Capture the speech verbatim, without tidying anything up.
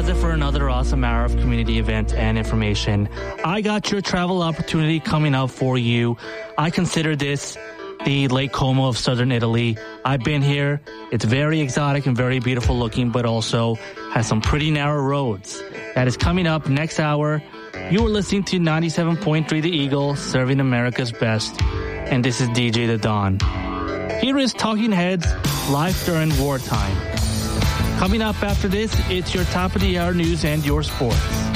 does it for another awesome hour of community events and information. I got your travel opportunity coming up for you. I consider this the Lake Como of southern Italy. I've been here. It's very exotic and very beautiful looking, but also has some pretty narrow roads. That is coming up next hour. You are listening to ninety-seven point three The Eagle, serving America's best. And this is D J The Don. Here is Talking Heads, live during wartime. Coming up after this, it's your top of the hour news and your sports.